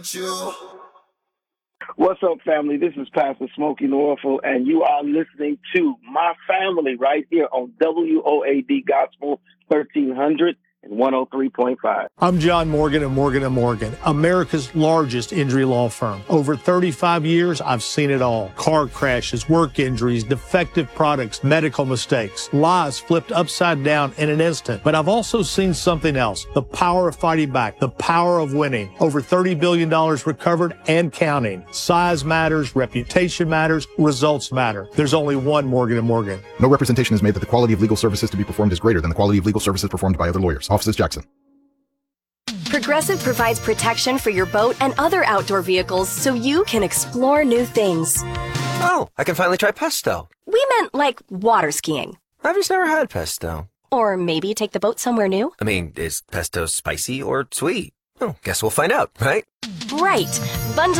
What's up, family? This is Pastor Smokey Norfolk, and you are listening to My Family right here on WOAD Gospel 1300 and 103.5. I'm John Morgan of Morgan & Morgan, America's largest injury law firm. Over 35 years, I've seen it all. Car crashes, work injuries, defective products, medical mistakes, lives flipped upside down in an instant. But I've also seen something else, the power of fighting back, the power of winning. Over $30 billion recovered and counting. Size matters, reputation matters, results matter. There's only one Morgan & Morgan. No representation is made that the quality of legal services to be performed is greater than the quality of legal services performed by other lawyers. Offices Jackson. Progressive provides protection for your boat and other outdoor vehicles so you can explore new things. Oh, I can finally try pesto. We meant like water skiing. I've just never had pesto. Or maybe take the boat somewhere new. I mean, is pesto spicy or sweet? Oh, guess we'll find out, right? Right. Bundle